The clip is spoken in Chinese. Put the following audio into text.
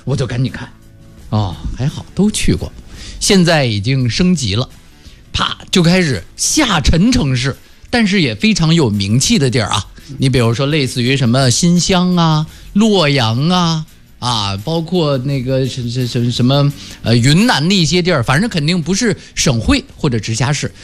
我就赶紧看，哦，还好都去过，现在已经升级了，啪就开始下沉城市，但是也非常有名气的地儿啊。你比如说类似于什么新乡啊、洛阳啊，包括那个什么云南的一些地儿，反正肯定不是省会或者直辖市，